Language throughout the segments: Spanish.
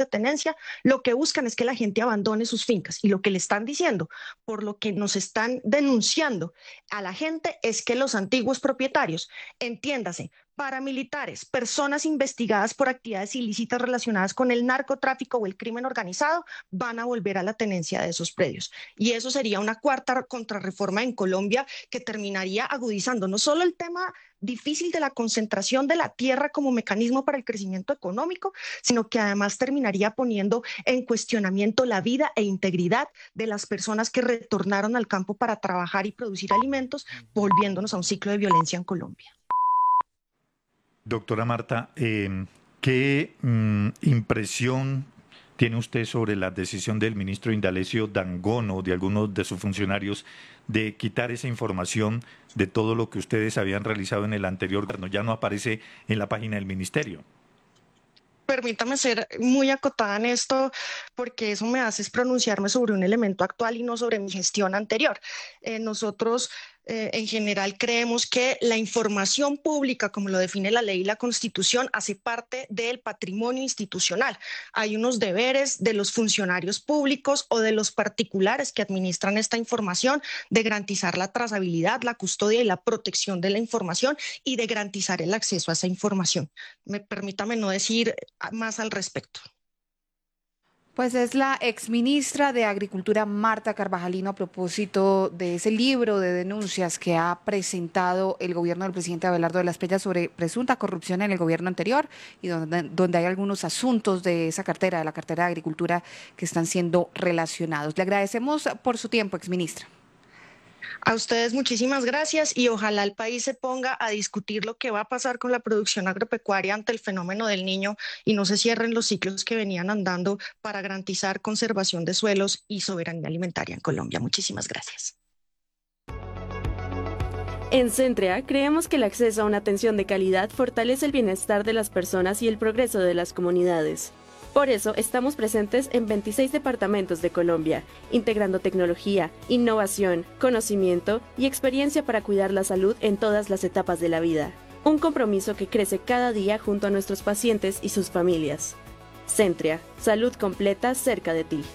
tenencia, lo que buscan es que la gente abandone sus fincas. Y lo que le están diciendo, por lo que nos están denunciando a la gente, es que los antiguos propietarios, entiéndase, paramilitares, personas investigadas por actividades ilícitas relacionadas con el narcotráfico o el crimen organizado, van a volver a la tenencia de esos predios. Y eso sería una cuarta contrarreforma en Colombia que terminaría agudizando no solo el tema difícil de la concentración de la tierra como mecanismo para el crecimiento económico, sino que además terminaría poniendo en cuestionamiento la vida e integridad de las personas que retornaron al campo para trabajar y producir alimentos, volviéndonos a un ciclo de violencia en Colombia. Doctora Marta, ¿qué impresión tiene usted sobre la decisión del ministro Indalecio Dangond o de algunos de sus funcionarios de quitar esa información de todo lo que ustedes habían realizado en el anterior gobierno? Ya no aparece en la página del ministerio. Permítame ser muy acotada en esto, porque eso me hace pronunciarme sobre un elemento actual y no sobre mi gestión anterior. Nosotros, en general, creemos que la información pública, como lo define la ley y la Constitución, hace parte del patrimonio institucional. Hay unos deberes de los funcionarios públicos o de los particulares que administran esta información de garantizar la trazabilidad, la custodia y la protección de la información y de garantizar el acceso a esa información. Permítame no decir más al respecto. Pues es la exministra de Agricultura, Marta Carvajalino, a propósito de ese libro de denuncias que ha presentado el gobierno del presidente Abelardo de la Espriella sobre presunta corrupción en el gobierno anterior y donde hay algunos asuntos de esa cartera, de la cartera de Agricultura, que están siendo relacionados. Le agradecemos por su tiempo, exministra. A ustedes muchísimas gracias y ojalá el país se ponga a discutir lo que va a pasar con la producción agropecuaria ante el fenómeno del Niño y no se cierren los ciclos que venían andando para garantizar conservación de suelos y soberanía alimentaria en Colombia. Muchísimas gracias. En Centrea creemos que el acceso a una atención de calidad fortalece el bienestar de las personas y el progreso de las comunidades. Por eso estamos presentes en 26 departamentos de Colombia, integrando tecnología, innovación, conocimiento y experiencia para cuidar la salud en todas las etapas de la vida. Un compromiso que crece cada día junto a nuestros pacientes y sus familias. Centrea, salud completa cerca de ti.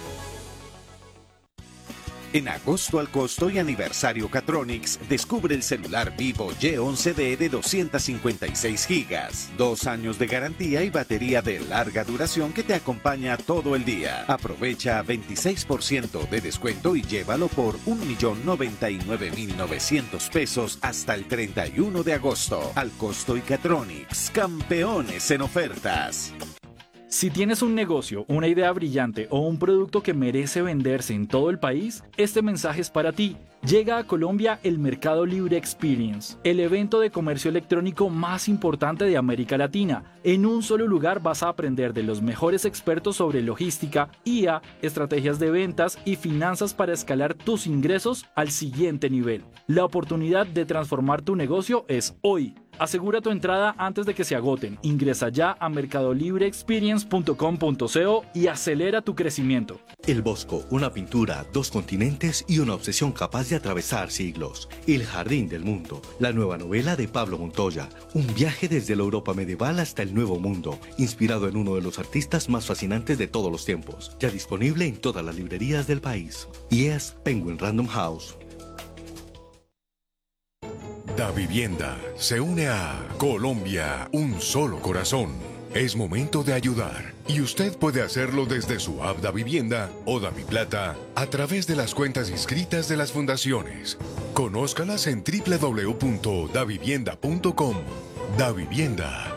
En agosto al costo y aniversario Catronics, descubre el celular Vivo Y11D de 256 GB, 2 años de garantía y batería de larga duración que te acompaña todo el día. Aprovecha 26% de descuento y llévalo por 1.099.900 pesos hasta el 31 de agosto. Al costo y Catronics, campeones en ofertas. Si tienes un negocio, una idea brillante o un producto que merece venderse en todo el país, este mensaje es para ti. Llega a Colombia el Mercado Libre Experience, el evento de comercio electrónico más importante de América Latina. En un solo lugar vas a aprender de los mejores expertos sobre logística, IA, estrategias de ventas y finanzas para escalar tus ingresos al siguiente nivel. La oportunidad de transformar tu negocio es hoy. Asegura tu entrada antes de que se agoten. Ingresa ya a mercadolibreexperience.com.co y acelera tu crecimiento. El Bosco, una pintura, 2 continentes y una obsesión capaz de atravesar siglos. El Jardín del Mundo, la nueva novela de Pablo Montoya. Un viaje desde la Europa medieval hasta el Nuevo Mundo, inspirado en uno de los artistas más fascinantes de todos los tiempos. Ya disponible en todas las librerías del país. Y es Penguin Random House. Davivienda se une a Colombia, un solo corazón. Es momento de ayudar y usted puede hacerlo desde su app Davivienda o Daviplata a través de las cuentas inscritas de las fundaciones. Conózcalas en www.davivienda.com. Davivienda.